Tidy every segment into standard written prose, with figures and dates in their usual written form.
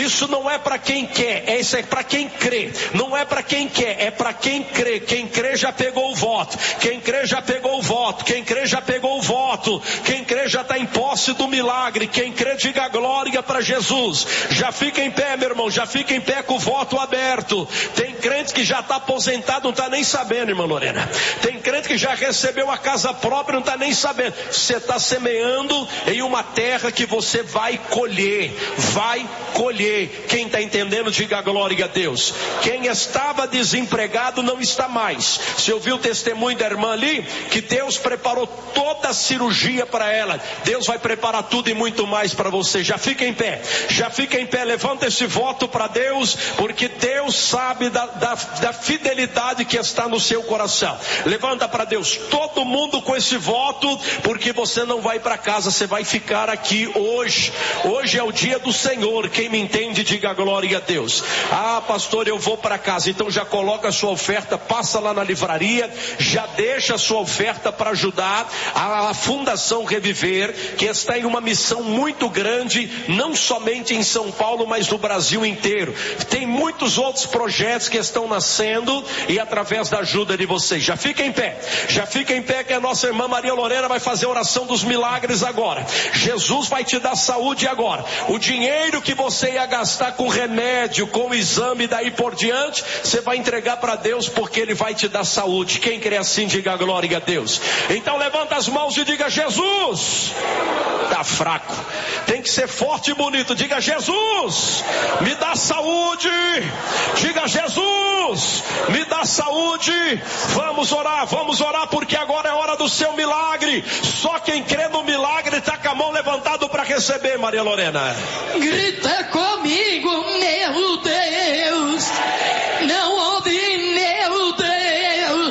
Isso não é para quem quer, isso é para quem crê. Não é para quem quer, é para quem crê. Quem crê já pegou o voto. Quem crê já pegou o voto. Quem crê já pegou o voto. Quem crê já está em posse do milagre. Quem crê, diga glória para Jesus. Já fica em pé, meu irmão, já fica em pé com o voto aberto. Tem crente que já está aposentado, não está nem sabendo, irmã Lorena. Tem crente que já recebeu a casa própria, não está nem sabendo. Você está semeando em uma terra que você vai colher. Vai colher. Quem está entendendo, diga glória a Deus. Quem estava desempregado não está mais. Você ouviu o testemunho da irmã ali? Que Deus preparou toda a cirurgia para ela. Deus vai preparar tudo e muito mais para você. Já fica em pé. Já fica em pé. Levanta esse voto para Deus, porque Deus sabe da fidelidade que está no seu coração. Levanta para Deus. Todo mundo com esse voto, porque você não vai para casa, você vai ficar aqui hoje. Hoje é o dia do Senhor. Quem me entende, diga glória a Deus. Ah, pastor, eu vou para casa. Então já coloca a sua oferta, passa lá na livraria, já deixa a sua oferta para ajudar a Fundação Reviver, que está em uma missão muito grande, não somente em São Paulo, mas no Brasil inteiro. Tem muitos outros projetos que estão nascendo e através da ajuda de vocês. Já fica em pé. Já fica em pé, que a nossa irmã Maria Lorena vai fazer a oração dos milagres agora. Jesus vai te dar saúde agora. O dinheiro que você ia gastar com remédio, com exame, daí por diante, você vai entregar para Deus, porque Ele vai te dar saúde. Quem crê assim, diga glória a Deus. Então levanta as mãos e diga: Jesus. Tá fraco. Tem que ser forte e bonito. Diga: Jesus, me dá saúde. Diga: Jesus, me dá saúde. Vamos orar, porque agora é hora do seu milagre. Só quem crê no milagre está com a mão levantada para receber, Maria Lorena. Grita comigo, meu Deus. Não ouvi, meu Deus.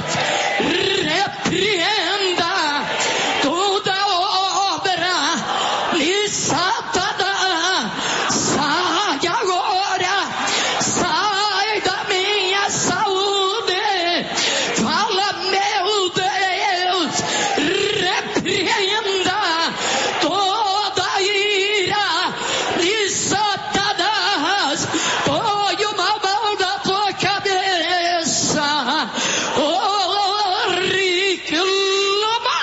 Repreenda toda obra de Satanás. Sai agora, sai da minha saúde. Fala, meu Deus. Repreenda toda ira de Satanás. Põe uma mão na tua cabeça. Oh, reclama.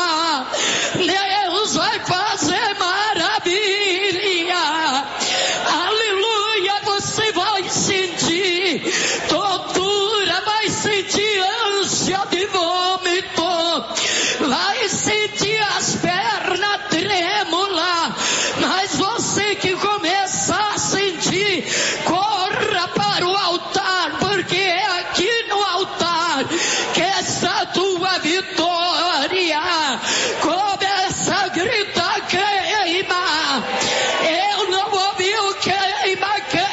Deus vai fazer maravilha. Aleluia. Você vai sentir tortura, vai sentir ânsia de vômito, vai sentir as pernas trêmulas. Mas você que começa a sentir, corra para o altar, porque é aqui no altar que está a tua vitória. Começa a gritar: queima. Eu não ouvi o queima, queima.